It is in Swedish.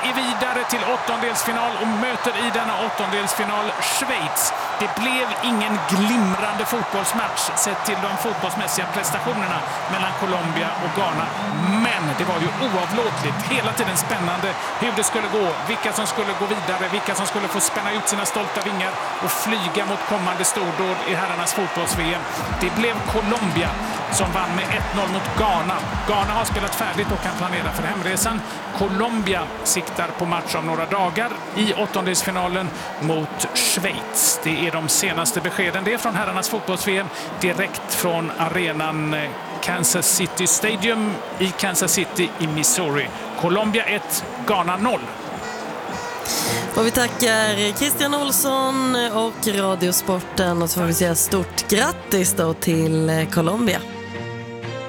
är vidare till åttondelsfinal och möter i denna åttondelsfinal Schweiz. Det blev ingen glimrande fotbollsmatch sett till de fotbollsmässiga prestationerna mellan Colombia och Ghana. Men det var ju oavlåtligt, hela tiden spännande hur det skulle gå, vilka som skulle gå vidare, vilka som skulle få spänna ut sina stolta vingar och flyga mot kommande stordåd i herrarnas fotbolls-VM. Det blev Colombia som vann med 1-0 mot Ghana. Ghana har spelat färdigt och kan planera för hemresan. Colombia siktar på match om några dagar i åttondelsfinalen mot Schweiz. Det är de senaste beskeden. Det är från herrarnas fotbolls-VM direkt från arenan Kansas City Stadium i Kansas City i Missouri. Colombia 1, Ghana 0. Och vi tackar Christian Olsson och Radiosporten och så får vi säga stort grattis då till Colombia.